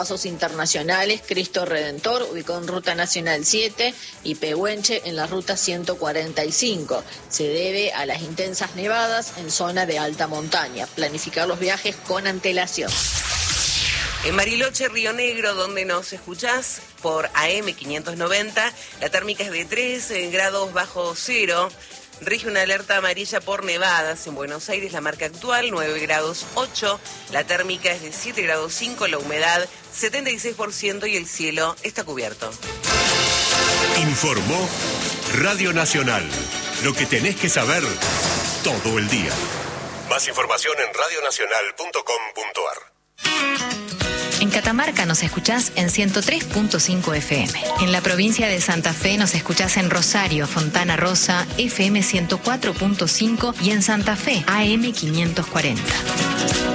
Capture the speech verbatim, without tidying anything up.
Pasos internacionales, Cristo Redentor, ubicado en Ruta Nacional siete, y Pehuenche en la Ruta ciento cuarenta y cinco. Se debe a las intensas nevadas en zona de alta montaña. Planificar los viajes con antelación. En Bariloche, Río Negro, donde nos escuchás por A M quinientos noventa, la térmica es de tres grados bajo cero. Rige una alerta amarilla por nevadas. En Buenos Aires, la marca actual, nueve grados ocho. La térmica es de siete grados cinco, la humedad setenta y seis por ciento y el cielo está cubierto. Informó Radio Nacional. Lo que tenés que saber todo el día. Más información en radio nacional punto com punto a r. En Catamarca nos escuchás en ciento tres punto cinco F M. En la provincia de Santa Fe nos escuchás en Rosario, Fontana Rosa, F M ciento cuatro punto cinco y en Santa Fe, A M quinientos cuarenta.